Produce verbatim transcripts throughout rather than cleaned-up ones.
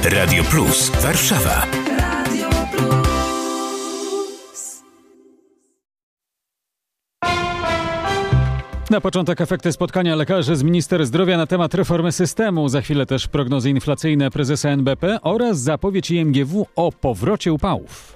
Radio Plus Warszawa. Radio Plus. Na początek efekty spotkania lekarzy z minister zdrowia na temat reformy systemu. Za chwilę też prognozy inflacyjne prezesa N B P oraz zapowiedź I M G W o powrocie upałów.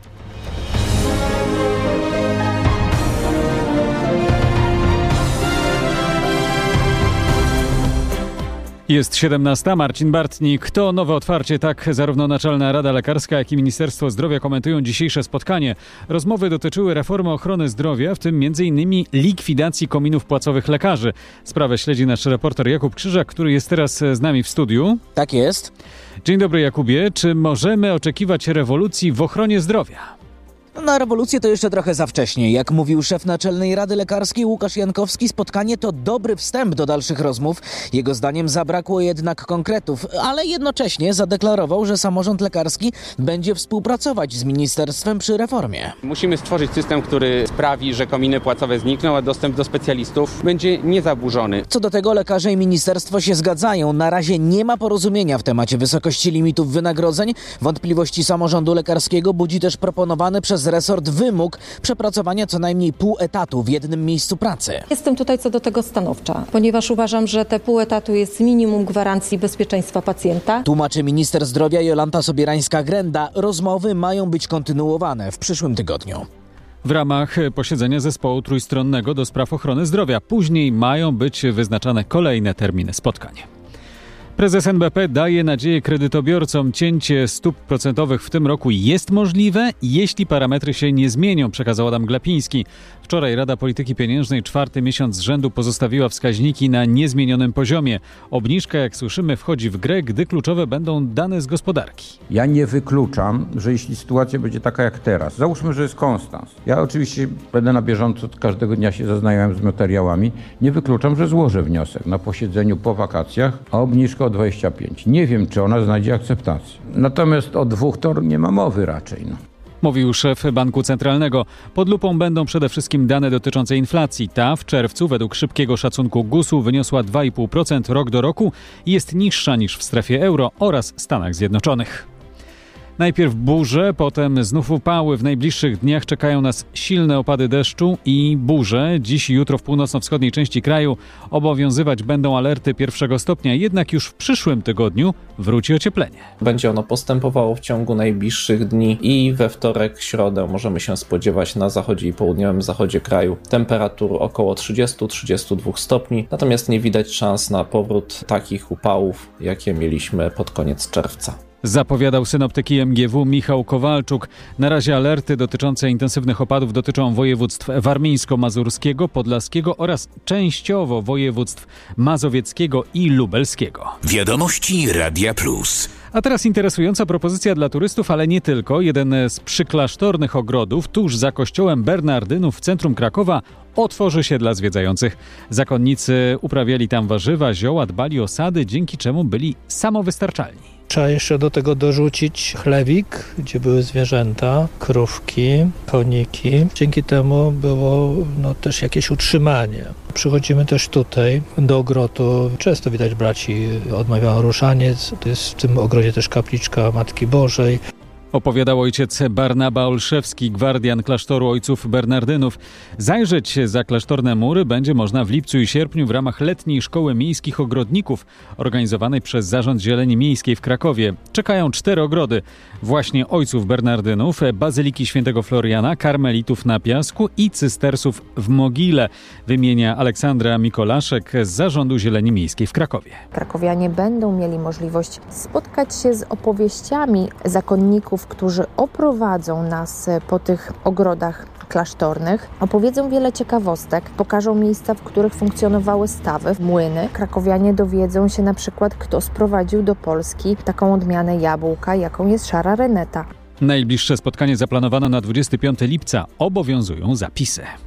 Jest siedemnasta. Marcin Bartnik. To nowe otwarcie. Tak zarówno Naczelna Rada Lekarska, jak i Ministerstwo Zdrowia komentują dzisiejsze spotkanie. Rozmowy dotyczyły reformy ochrony zdrowia, w tym między innymi likwidacji kominów płacowych lekarzy. Sprawę śledzi nasz reporter Jakub Krzyżak, który jest teraz z nami w studiu. Tak jest. Dzień dobry, Jakubie. Czy możemy oczekiwać rewolucji w ochronie zdrowia? Na rewolucję to jeszcze trochę za wcześnie. Jak mówił szef Naczelnej Rady Lekarskiej Łukasz Jankowski, spotkanie to dobry wstęp do dalszych rozmów. Jego zdaniem zabrakło jednak konkretów, ale jednocześnie zadeklarował, że samorząd lekarski będzie współpracować z ministerstwem przy reformie. Musimy stworzyć system, który sprawi, że kominy płacowe znikną, a dostęp do specjalistów będzie niezaburzony. Co do tego lekarze i ministerstwo się zgadzają. Na razie nie ma porozumienia w temacie wysokości limitów wynagrodzeń. Wątpliwości samorządu lekarskiego budzi też proponowany przez resort wymóg przepracowania co najmniej pół etatu w jednym miejscu pracy. Jestem tutaj co do tego stanowcza, ponieważ uważam, że te pół etatu jest minimum gwarancji bezpieczeństwa pacjenta. Tłumaczy minister zdrowia Jolanta Sobierańska-Grenda. Rozmowy mają być kontynuowane w przyszłym tygodniu. W ramach posiedzenia zespołu trójstronnego do spraw ochrony zdrowia. Później mają być wyznaczane kolejne terminy spotkań. Prezes N B P daje nadzieję kredytobiorcom. Cięcie stóp procentowych w tym roku jest możliwe, jeśli parametry się nie zmienią, przekazał Adam Glapiński. Wczoraj Rada Polityki Pieniężnej czwarty miesiąc z rzędu pozostawiła wskaźniki na niezmienionym poziomie. Obniżka, jak słyszymy, wchodzi w grę, gdy kluczowe będą dane z gospodarki. Ja nie wykluczam, że jeśli sytuacja będzie taka jak teraz, załóżmy, że jest konstans. Ja oczywiście będę na bieżąco, każdego dnia się zaznajomym z materiałami. Nie wykluczam, że złożę wniosek na posiedzeniu po wakacjach o obniżkę o dwadzieścia pięć. Nie wiem, czy ona znajdzie akceptację. Natomiast o dwóch to nie ma mowy raczej. No. Mówił szef Banku Centralnego. Pod lupą będą przede wszystkim dane dotyczące inflacji. Ta w czerwcu według szybkiego szacunku gusu wyniosła dwa i pół procent rok do roku i jest niższa niż w strefie euro oraz Stanach Zjednoczonych. Najpierw burze, potem znów upały. W najbliższych dniach czekają nas silne opady deszczu i burze. Dziś i jutro w północno-wschodniej części kraju obowiązywać będą alerty pierwszego stopnia. Jednak już w przyszłym tygodniu wróci ocieplenie. Będzie ono postępowało w ciągu najbliższych dni i we wtorek, środę możemy się spodziewać na zachodzie i południowym zachodzie kraju temperatur około trzydzieści do trzydziestu dwóch stopni. Natomiast nie widać szans na powrót takich upałów, jakie mieliśmy pod koniec czerwca. Zapowiadał synoptyk I M G W Michał Kowalczuk. Na razie alerty dotyczące intensywnych opadów dotyczą województw warmińsko-mazurskiego, podlaskiego oraz częściowo województw mazowieckiego i lubelskiego. Wiadomości Radia Plus. A teraz interesująca propozycja dla turystów, ale nie tylko. Jeden z przyklasztornych ogrodów tuż za kościołem Bernardynów w centrum Krakowa otworzy się dla zwiedzających. Zakonnicy uprawiali tam warzywa, zioła, dbali o sady, dzięki czemu byli samowystarczalni. Trzeba jeszcze do tego dorzucić chlewik, gdzie były zwierzęta, krówki, koniki. Dzięki temu było no, też jakieś utrzymanie. Przychodzimy też tutaj do ogrodu. Często widać braci odmawiają ruszaniec. To jest w tym ogrodzie też kapliczka Matki Bożej. Opowiadał ojciec Barnaba Olszewski, gwardian klasztoru ojców Bernardynów. Zajrzeć za klasztorne mury będzie można w lipcu i sierpniu w ramach letniej szkoły miejskich ogrodników organizowanej przez Zarząd Zieleni Miejskiej w Krakowie. Czekają cztery ogrody. Właśnie ojców Bernardynów, Bazyliki Świętego Floriana, Karmelitów na Piasku i Cystersów w Mogile, wymienia Aleksandra Mikolaszek z Zarządu Zieleni Miejskiej w Krakowie. Krakowianie będą mieli możliwość spotkać się z opowieściami zakonników, którzy oprowadzą nas po tych ogrodach klasztornych, opowiedzą wiele ciekawostek, pokażą miejsca, w których funkcjonowały stawy, młyny. Krakowianie dowiedzą się na przykład, kto sprowadził do Polski taką odmianę jabłka, jaką jest szara reneta. Najbliższe spotkanie zaplanowano na dwudziestego piątego lipca. Obowiązują zapisy.